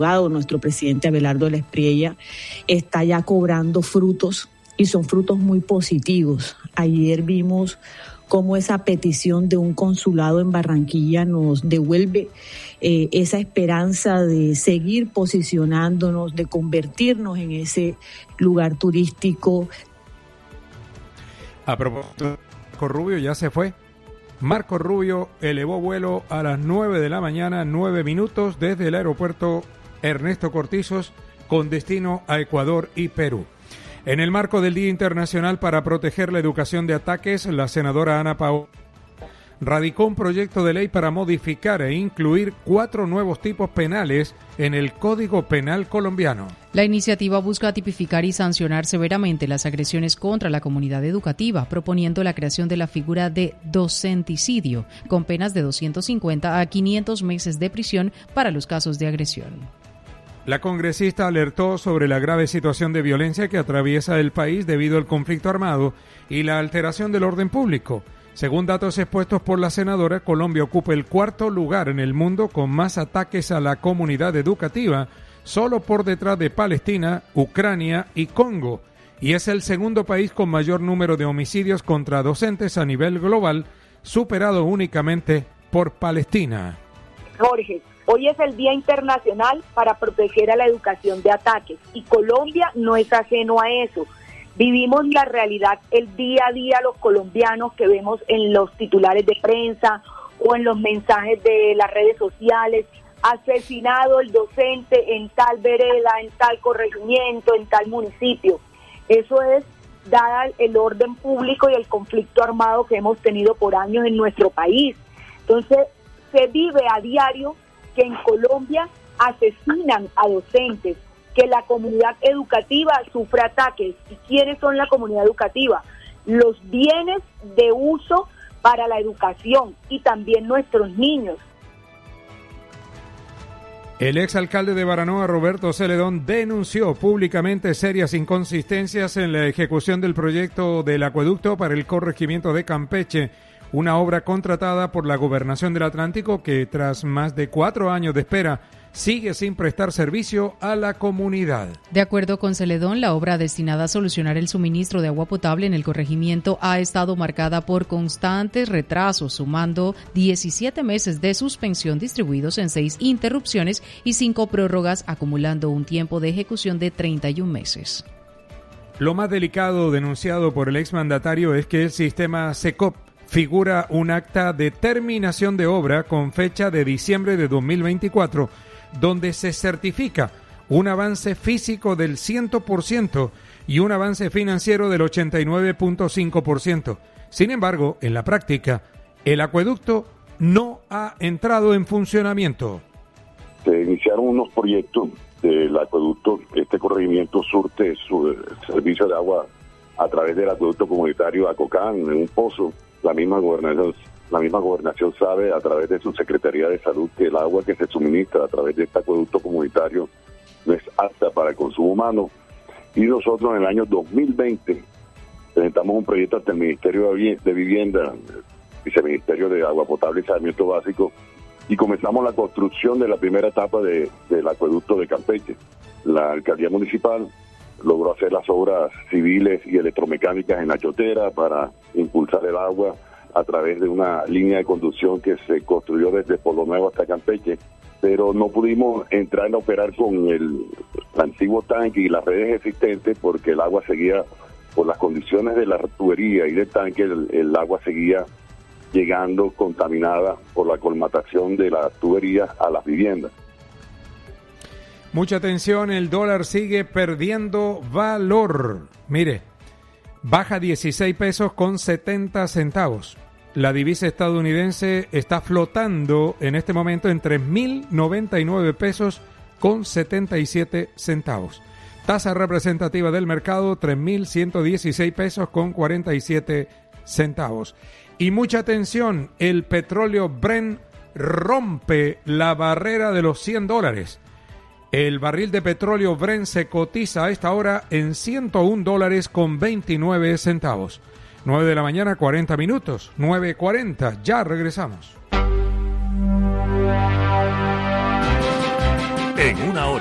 nuestro presidente Abelardo de la Espriella, está ya cobrando frutos y son frutos muy positivos. Ayer vimos cómo esa petición de un consulado en Barranquilla nos devuelve esa esperanza de seguir posicionándonos, de convertirnos en ese lugar turístico. A propósito, Marco Rubio ya se fue. Marco Rubio elevó vuelo a las 9 de la mañana, 9 minutos, desde el aeropuerto Ernesto Cortizos, con destino a Ecuador y Perú. En el marco del Día Internacional para Proteger la Educación de Ataques, la senadora Ana Paola radicó un proyecto de ley para modificar e incluir 4 nuevos tipos penales en el Código Penal colombiano. La iniciativa busca tipificar y sancionar severamente las agresiones contra la comunidad educativa, proponiendo la creación de la figura de docenticidio, con penas de 250 a 500 meses de prisión para los casos de agresión. La congresista alertó sobre la grave situación de violencia que atraviesa el país debido al conflicto armado y la alteración del orden público. Según datos expuestos por la senadora, Colombia ocupa el 4º lugar en el mundo con más ataques a la comunidad educativa, solo por detrás de Palestina, Ucrania y Congo, y es el 2º país con mayor número de homicidios contra docentes a nivel global, superado únicamente por Palestina. Jorge, hoy es el Día Internacional para proteger a la educación de ataques y Colombia no es ajeno a eso. Vivimos la realidad el día a día los colombianos que vemos en los titulares de prensa o en los mensajes de las redes sociales. Asesinado el docente en tal vereda, en tal corregimiento, en tal municipio. Eso es dada el orden público y el conflicto armado que hemos tenido por años en nuestro país. Entonces, se vive a diario que en Colombia asesinan a docentes, que la comunidad educativa sufre ataques. ¿Y quiénes son la comunidad educativa? Los bienes de uso para la educación y también nuestros niños. El exalcalde de Baranoa, Roberto Celedón, denunció públicamente serias inconsistencias en la ejecución del proyecto del acueducto para el corregimiento de Campeche, una obra contratada por la Gobernación del Atlántico que, tras más de 4 años de espera, sigue sin prestar servicio a la comunidad. De acuerdo con Celedón, la obra destinada a solucionar el suministro de agua potable en el corregimiento ha estado marcada por constantes retrasos, sumando 17 meses de suspensión distribuidos en 6 interrupciones y 5 prórrogas, acumulando un tiempo de ejecución de 31 meses. Lo más delicado denunciado por el exmandatario es que el sistema SECOP figura un acta de terminación de obra con fecha de diciembre de 2024, donde se certifica un avance físico del 100% y un avance financiero del 89.5%. Sin embargo, en la práctica, el acueducto no ha entrado en funcionamiento. Se iniciaron unos proyectos del acueducto. Este corregimiento surte su servicio de agua a través del acueducto comunitario Acocán, en un pozo. La misma gobernación sabe a través de su Secretaría de Salud que el agua que se suministra a través de este acueducto comunitario no es apta para el consumo humano. Y nosotros en el año 2020 presentamos un proyecto ante el Ministerio de Vivienda, el Viceministerio de Agua Potable y Saneamiento Básico, y comenzamos la construcción de la primera etapa del acueducto de Campeche. La alcaldía municipal logró hacer las obras civiles y electromecánicas en la chotera para impulsar el agua a través de una línea de conducción que se construyó desde Polo Nuevo hasta Campeche, pero no pudimos entrar a operar con el antiguo tanque y las redes existentes porque el agua seguía, por las condiciones de la tubería y del tanque, el agua seguía llegando contaminada por la colmatación de las tuberías a las viviendas. Mucha atención, el dólar sigue perdiendo valor. Mire, baja 16 pesos con 70 centavos. La divisa estadounidense está flotando en este momento en 3.099 pesos con 77 centavos. Tasa representativa del mercado, 3.116 pesos con 47 centavos. Y mucha atención, el petróleo Brent rompe la barrera de los $100. El barril de petróleo Brent se cotiza a esta hora en $101 con 29 centavos. 9 de la mañana, 40 minutos. 9:40. Ya regresamos. en una hora.